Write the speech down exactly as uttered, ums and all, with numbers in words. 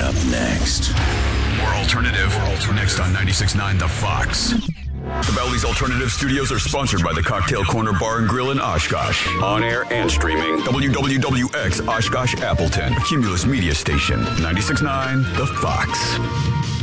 up next. More alternative. Next on ninety-six point nine The Fox. The Bally's Alternative Studios are sponsored by the Cocktail Corner Bar and Grill in Oshkosh. On air and streaming. W W W X Oshkosh Appleton. Cumulus Media Station. ninety-six point nine The Fox.